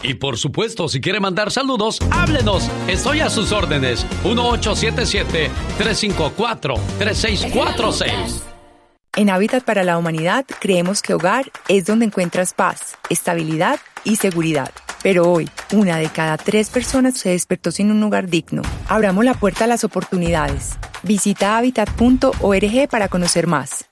Y por supuesto, si quiere mandar saludos, háblenos. Estoy a sus órdenes. 1877-354-3646. En Hábitat para la Humanidad creemos que hogar es donde encuentras paz, estabilidad y seguridad. Pero hoy, 1 de cada 3 personas se despertó sin un hogar digno. Abramos la puerta a las oportunidades. Visita habitat.org para conocer más.